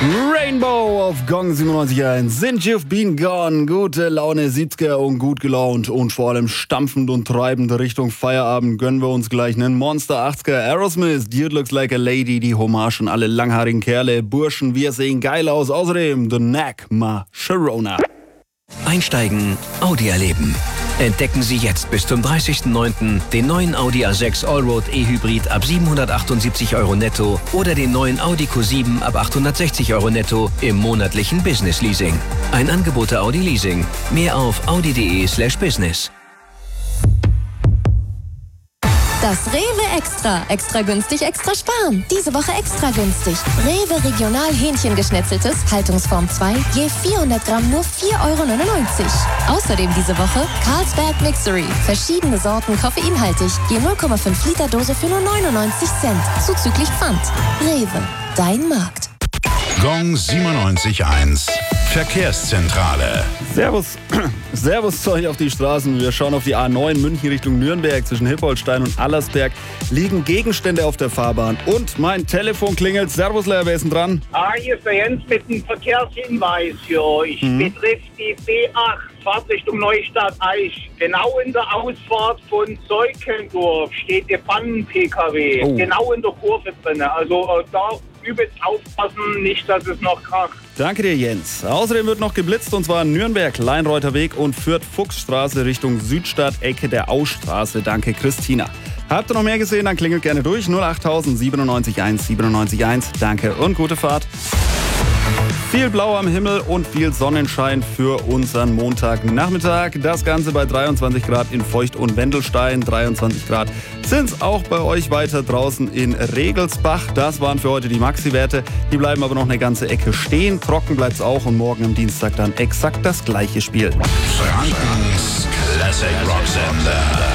Rainbow auf Gong 97.1. Since you've been gone. Gute Laune, 70er und gut gelaunt und vor allem stampfend und treibend Richtung Feierabend gönnen wir uns gleich einen Monster 80er. Aerosmith, Dude Looks Like a Lady, die Hommage an alle langhaarigen Kerle. Burschen, wir sehen geil aus. Außerdem The Knack, Ma Sharona. Einsteigen, Audi erleben. Entdecken Sie jetzt bis zum 30.09. den neuen Audi A6 Allroad E-Hybrid ab 778 € netto oder den neuen Audi Q7 ab 860 € netto im monatlichen Business Leasing. Ein Angebot der Audi Leasing. Mehr auf audi.de/business. Das Rewe Extra. Extra günstig, extra sparen. Diese Woche extra günstig. Rewe Regional Hähnchengeschnetzeltes, Haltungsform 2, je 400 Gramm nur 4,99 €. Außerdem diese Woche Carlsberg Mixery. Verschiedene Sorten koffeinhaltig, je 0,5 Liter Dose für nur 99 Cent. Zuzüglich Pfand. Rewe, dein Markt. Gong 97.1 Verkehrszentrale. Servus zu euch auf die Straßen. Wir schauen auf die A9 München Richtung Nürnberg. Zwischen Hippolstein und Allersberg liegen Gegenstände auf der Fahrbahn. Und mein Telefon klingelt. Servus, wer ist denn dran? Hier ist der Jens mit einem Verkehrshinweis für euch. Betrifft die B8, Fahrt Richtung Neustadt-Eich. Genau in der Ausfahrt von Zeukendorf steht der Pannen-PKW. Oh. Genau in der Kurve drin. Also da übelst aufpassen, nicht, dass es noch kracht. Danke dir, Jens. Außerdem wird noch geblitzt, und zwar Nürnberg, Leinreuther Weg und Fürth-Fuchsstraße Richtung Südstadt, Ecke der Austraße. Danke, Christina. Habt ihr noch mehr gesehen, dann klingelt gerne durch. 08000 97.1 97.1. Danke und gute Fahrt. Viel Blau am Himmel und viel Sonnenschein für unseren Montagnachmittag. Das Ganze bei 23 Grad in Feucht und Wendelstein. 23 Grad sind es auch bei euch weiter draußen in Regelsbach. Das waren für heute die Maxi-Werte. Die bleiben aber noch eine ganze Ecke stehen. Trocken bleibt es auch und morgen am Dienstag dann exakt das gleiche Spiel. Frankens Classic Rock Sender.